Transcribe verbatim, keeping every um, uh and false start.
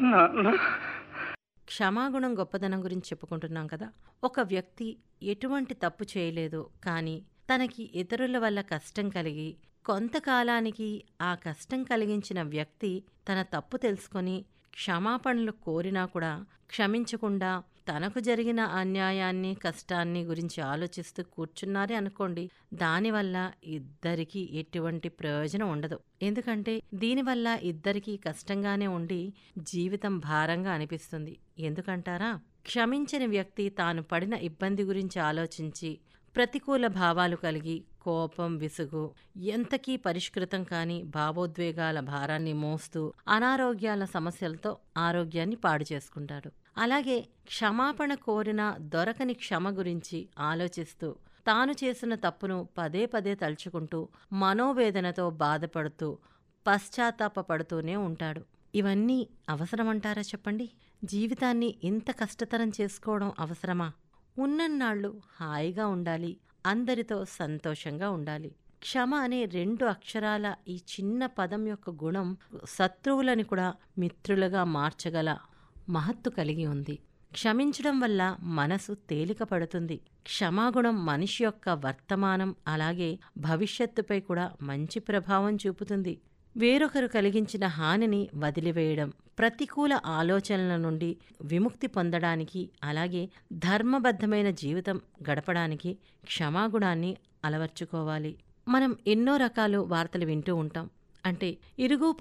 నాన్న క్షమాగుణం గొప్పదనం గురించి చెప్పుకుంటున్నాం కదా. ఒక వ్యక్తి ఎటువంటి తప్పు చేయలేదు, కానీ తనకి ఇతరుల వల్ల కష్టం కలిగి కొంతకాలానికి ఆ కష్టం కలిగించిన వ్యక్తి తన తప్పు తెలుసుకొని క్షమాపణలు కోరినా కూడా క్షమించకుండా తనకు జరిగిన అన్యాయాన్ని కష్టాన్ని గురించి ఆలోచిస్తూ కూర్చున్నారే అనుకోండి, దానివల్ల ఇద్దరికీ ఎటువంటి ప్రయోజనం ఉండదు. ఎందుకంటే దీనివల్ల ఇద్దరికీ కష్టంగానే ఉండి జీవితం భారంగా అనిపిస్తుంది. ఎందుకంటారా? క్షమించని వ్యక్తి తాను పడిన ఇబ్బంది గురించి ఆలోచించి ప్రతికూల భావాలు కలిగి కోపం, విసుగు, ఎంతకీ పరిష్కృతం కాని భావోద్వేగాల భారాన్ని మోస్తూ అనారోగ్యాల సమస్యలతో ఆరోగ్యాన్ని పాడు చేసుకుంటాడు. అలాగే క్షమాపణ కోరిన దొరకని క్షమ గురించి ఆలోచిస్తూ తాను చేసిన తప్పును పదే పదే తలుచుకుంటూ మనోవేదనతో బాధపడుతూ పశ్చాత్తాపపడుతూనే ఉంటాడు. ఇవన్నీ అవసరమంటారా చెప్పండి? జీవితాన్ని ఇంత కష్టతరం చేసుకోవడం అవసరమా? ఉన్నన్నాళ్ళు హాయిగా ఉండాలి, అందరితో సంతోషంగా ఉండాలి. క్షమ అనే రెండు అక్షరాల ఈ చిన్న పదం యొక్క గుణం శత్రువులని కూడా మిత్రులుగా మార్చగల మహత్తు కలిగి ఉంది. క్షమించడం వల్ల మనసు తేలిక పడుతుంది. క్షమాగుణం మనిషి యొక్క వర్తమానం అలాగే భవిష్యత్తుపై కూడా మంచి ప్రభావం చూపుతుంది. వేరొకరు కలిగించిన హానిని వదిలివేయడం, ప్రతికూల ఆలోచనల నుండి విముక్తి పొందడానికి అలాగే ధర్మబద్ధమైన జీవితం గడపడానికి క్షమాగుణాన్ని అలవర్చుకోవాలి. మనం ఎన్నో రకాలు వార్తలు వింటూ ఉంటాం. అంటే ఇరుగు